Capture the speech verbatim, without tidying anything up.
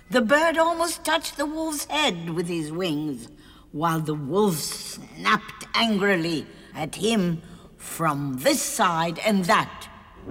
The bird almost touched the wolf's head with his wings, while the wolf snapped angrily at him from this side and that,